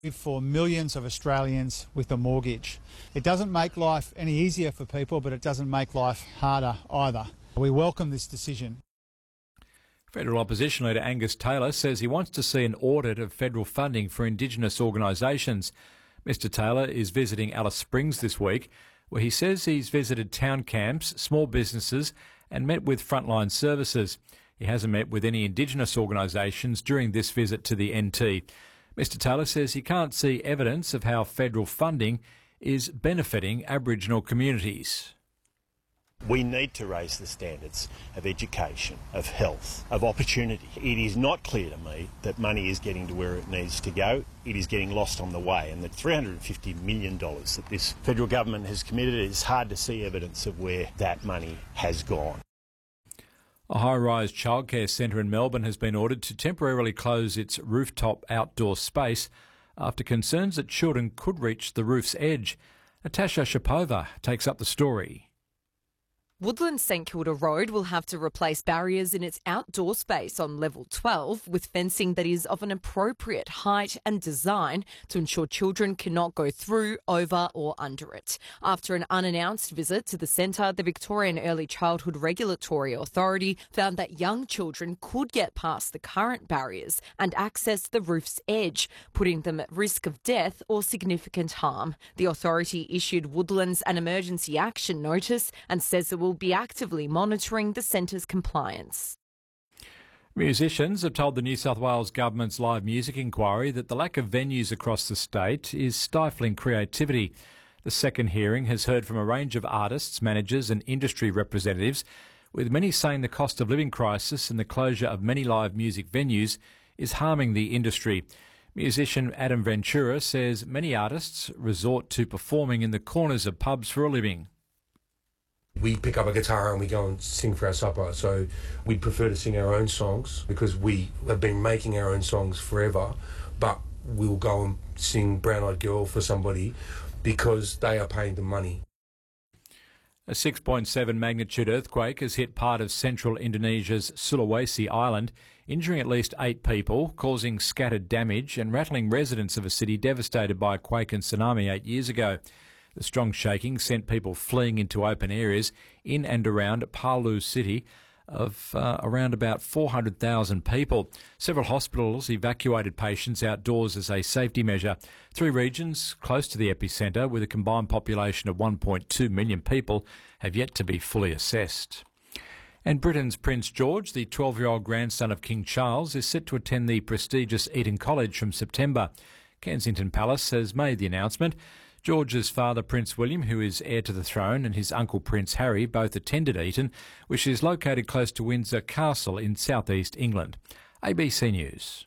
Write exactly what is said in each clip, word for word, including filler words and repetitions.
for millions of Australians with a mortgage. It doesn't make life any easier for people, but it doesn't make life harder either. We welcome this decision. Federal Opposition Leader Angus Taylor says he wants to see an audit of federal funding for Indigenous organisations. Mister Taylor is visiting Alice Springs this week, where he says he's visited town camps, small businesses and met with frontline services. He hasn't met with any Indigenous organisations during this visit to the N T. Mister Taylor says he can't see evidence of how federal funding is benefiting Aboriginal communities. We need to raise the standards of education, of health, of opportunity. It is not clear to me that money is getting to where it needs to go. It is getting lost on the way, and the three hundred fifty million dollars that this federal government has committed, it is hard to see evidence of where that money has gone. A high-rise childcare centre in Melbourne has been ordered to temporarily close its rooftop outdoor space after concerns that children could reach the roof's edge. Natasha Shapova takes up the story. Woodlands St Kilda Road will have to replace barriers in its outdoor space on level twelve with fencing that is of an appropriate height and design to ensure children cannot go through, over or under it. After an unannounced visit to the centre, the Victorian Early Childhood Regulatory Authority found that young children could get past the current barriers and access the roof's edge, putting them at risk of death or significant harm. The authority issued Woodlands an emergency action notice and says it will be actively monitoring the centre's compliance. Musicians have told the New South Wales Government's live music inquiry that the lack of venues across the state is stifling creativity. The second hearing has heard from a range of artists, managers and industry representatives, with many saying the cost of living crisis and the closure of many live music venues is harming the industry. Musician Adam Ventura says many artists resort to performing in the corners of pubs for a living. We pick up a guitar and we go and sing for our supper, so we'd prefer to sing our own songs because we have been making our own songs forever, but we'll go and sing Brown Eyed Girl for somebody because they are paying the money. A six point seven magnitude earthquake has hit part of central Indonesia's Sulawesi island, injuring at least eight people, causing scattered damage and rattling residents of a city devastated by a quake and tsunami eight years ago. The strong shaking sent people fleeing into open areas in and around Palu city of uh, around about four hundred thousand people. Several hospitals evacuated patients outdoors as a safety measure. Three regions close to the epicentre, with a combined population of one point two million people, have yet to be fully assessed. And Britain's Prince George, the twelve-year-old grandson of King Charles, is set to attend the prestigious Eton College from September. Kensington Palace has made the announcement. George's father, Prince William, who is heir to the throne, and his uncle, Prince Harry, both attended Eton, which is located close to Windsor Castle in southeast England. A B C News.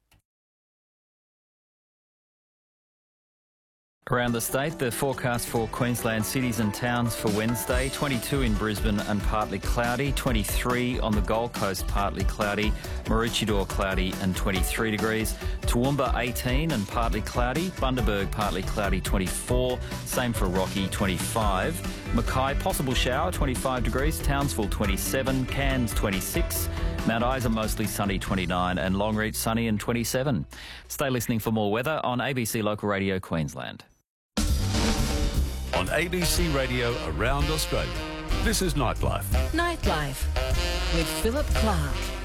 Around the state, the forecast for Queensland cities and towns for Wednesday, twenty-two in Brisbane and partly cloudy, twenty-three on the Gold Coast, partly cloudy, Maroochydore cloudy and twenty-three degrees, Toowoomba eighteen and partly cloudy, Bundaberg partly cloudy, twenty-four, same for Rocky, twenty-five, Mackay possible shower, twenty-five degrees, Townsville twenty-seven, Cairns twenty-six, Mount Isa mostly sunny, twenty-nine and Longreach sunny and twenty-seven. Stay listening for more weather on A B C Local Radio Queensland. On A B C Radio around Australia, this is Nightlife. Nightlife with Philip Clark.